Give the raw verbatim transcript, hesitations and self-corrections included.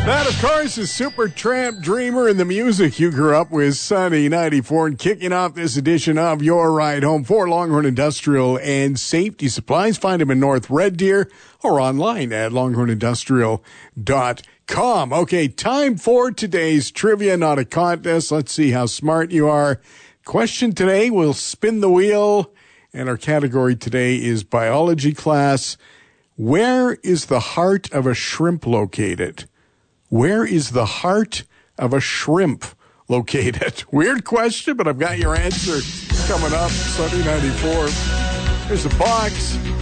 That, of course, is Supertramp Dreamer and the music you grew up with, Sunny ninety-four, and kicking off this edition of Your Ride Home for Longhorn Industrial and Safety Supplies. Find them in North Red Deer or online at longhorn industrial dot com. Okay, time for today's trivia, not a contest. Let's see how smart you are. Question today, we'll spin the wheel, and our category today is biology class. Where is the heart of a shrimp located? Where is the heart of a shrimp located? Weird question, but I've got your answer coming up. Sunny ninety-four. There's a box.